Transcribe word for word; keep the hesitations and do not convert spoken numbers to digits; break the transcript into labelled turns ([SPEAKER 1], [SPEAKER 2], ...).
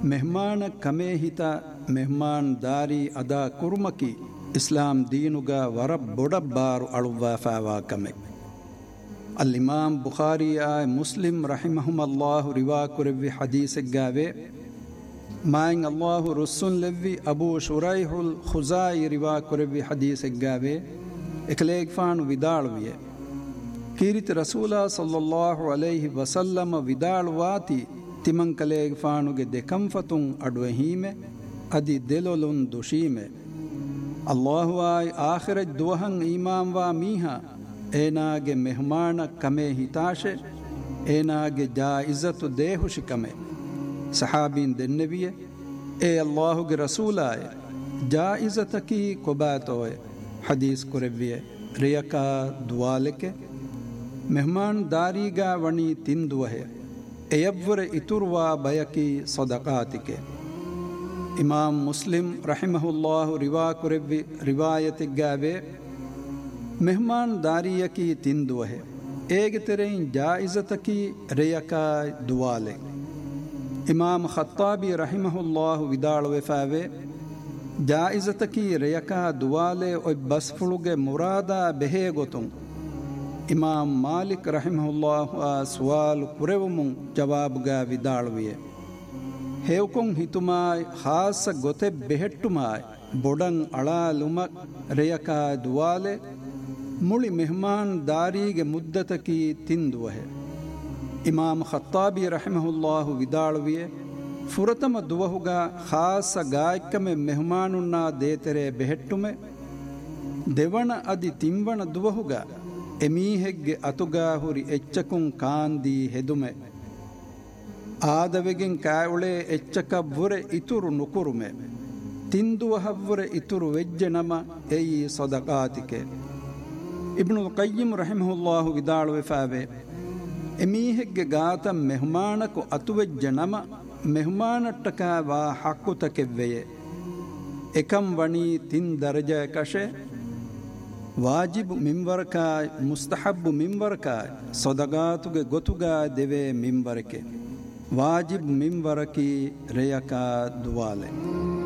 [SPEAKER 1] ಮೆಹಮಾನ ಕಮೇ ಹಿತ ಮೆಹಮಾನ್ ದಾರಿ ಅದಾ ಕುರ್ಮಕಿ ಇಸ್ಲಾಂ ದೀನುಗ ವರ ಬೊಡಬ್ಬಾರು ಅಳುವ ಫಾವಾ ಕಮೆ. ಅಲ್ಲಿಮಾಮ್ ಬುಖಾರಿ ಆಯ್ ಮುಸ್ಲಿಂ ರಹಿಮಹುಮಲ್ಲಾಹು ರಿವಾ ಕುರವಿ ಹದೀಸೆಗ್ಗಾವೆ ಮಾಯಿಂಗ್ ಅಲ್ಲಾಹು ರುಸ್ಸುನ್ ಲೆವ್ವಿ ಅಬೂ ಶುರೈಹುಲ್ ಖುಜಾಯಿ ರಿವಾ ಕುರವಿ ಹದೀಸೆಗ್ಗಾವೆ ಎಕಲೇಗ್ ಫಾನು ವಿದಾಳುವಿಯೆ ಕೀರಿತಿ ರಸೂಲ ಸಲ್ಲಲ್ಲಾಹು ಅಲೈಹಿ ವಸಲ್ಲಮ ವಿದಾಳುವಾತಿ ತಿಮಂಕಲೇಗ್ ಫಾನುಗೆ ದೆಕಂಫತುಂ ಅಡ್ವಹೀಮೆ ಅದಿ ದೆಲೊಲುನ್ ದುಶೀಮೆ. ಅಲ್ಲಾಹು ಆಯ್ ಆಖಿರಜ್ ದುವಹಂ ಈಮಾಂ ವಾ ಮೀಹ ಏನಾಗೆ ಮೆಹಮಾನ ಕಮೆ ಹಿತಾಶೆ ಏನಾಗೆ ಜಾ ಇಜ್ಜತು ದೇಹುಶಿ ಕಮೆ. ಸಹಾಬೀನ್ ದೆನ್ನೆವಿಯೆ ಏ ಅಲ್ಲಾಹುಗೆ ರಸೂಲಾಯ ಜಾ ಇಜ್ಜತಕಿ ಕೊಬಾತೋಯೆ ಹದೀಸ್ ಕುರೆವ್ವಿಯೆ ರಿಯಕಾ ದುವಾಲೆಕೆ ಮೆಹಮಾನ್ ದಾರಿಗಾ ವಣಿ ತಿಂದುವಹೆ ಎಯವ್ವರೆ ಇತುರ್ವಾ ಬಯಕಿ ಸದಕಾತಿಕೆ. ಇಮಾಮ್ ಮುಸ್ಲಿಂ ರಹಿಮಹುಲ್ಲಾಹು ರಿವಾ ಕುರೆವ್ವಿ ರಿವಾಯತಿಗ್ಗಾವೆ ಮೆಹಮಾನ್ ದಾರಿಯಕಿ ತಿಂದುವಹೆ ಏಗೆ ತೆರೆಯಿನ್ ಜಾಯಿಜತಕಿ ರೆಯಕಾ ದುವಾಲೆ. ಇಮಾಮ್ ಖತ್ತಾಬಿ ರಹಿಮಹುಲ್ಲಾಹು ವಿದಾಳುವೆಫಾವೆ ಜಾಯಿಜತಕಿ ರೆಯಕಾ ದುವಾಲೆ ಒಯ್ ಬಸ್ಫುಳುಗೆ ಮುರಾದಾ ಬೆಹೇ ಗೊತುಂ. ಇಮಾಮ್ ಮಾಲಿಕ್ ರಹಿಮಹುಲ್ಲಾಹು ಆ ಸುವಾಲು ಕುರೆವುಮುಂ ಜವಾಬುಗಾ ವಿದಾಳುವಿಯೆ ಹೇವ್ಕೊಂ ಹಿತುಮಾಯ್ ಹಾಸ ಗೊತೆ ಬೆಹೆಟ್ಟುಮಾಯ್ ಬೊಡಂ ಅಳಾಲುಮಕ್ ರೆಯಕಾ ದುವಾಲೆ ಮುಳಿ ಮೆಹಮಾನ್ ದಾರಿಗೆ ಮುದ್ದತಕಿ ತಿಂದುವಹೆ. ಇಮಾಮ್ ಖತ್ತಾಬಿ ರಹಿಮಹುಲ್ಲಾಹು ವಿದಾಳುವಿಯೆ ಫುರತಮ ದುವಹುಗ ಖಾಸ ಗಾಯಕಮೆ ಮೆಹಮಾನುನ್ನ ದೇತೆರೆ ಬೆಹೆಟ್ಟುಮೆ ದೆವಣ ಅದಿ ತಿಂವಣ ದುವಹುಗ ಎಮೀಹೆಗ್ಗೆ ಅತುಗಾ ಹುರಿ ಎಚ್ಚಕುಂ ಕಾಂದಿ ಹೆದುಮೆ ಆದವೆಗೆಂ ಕಾಯುಳೆ ಎಚ್ಚಕವ್ವುರೆ ಇತುರು ನುಕುರುಮೆ ತಿಂದುವಹವ್ವುರೆ ಇತುರು ವೆಜ್ಜೆ ನಮ ಎಯಿ ಸದಕಾತಿಕೆ. ಇಬ್ನುಲ್ ಕಯ್ಯಿಮ್ ರಹಿಮಹುಲ್ಲಾಹು ವಿದಾಳುವೆಫಾವೆ ಎಮೀಹೆಗ್ಗೆ ಗಾತ ಮೆಹಮಾನಕು ಅತುವೆಜ್ಜೆ ನಮ ಮೆಹಮಾನಟ್ಟಕ ವಾ ಹಕ್ಕುತಕೆವ್ವೆಯೆ ಎಕಂ ವಣಿ ತಿನ್ ದರಜ ಕಶೆ ವಾಜಿಬು ಮಿಂವರಕಾಯ್ ಮುಸ್ತಹಬ್ಬು ಮಿಂವರಕಾಯ್ ಸೊದಗಾತುಗೆ ಗೊತುಗಾ ದೆವೆ ಮಿಂವರಕೆ ವಾಜಿಬ್ ಮಿಂವರಕಿ ರೆಯಕಾ ದುವಾಲೆ.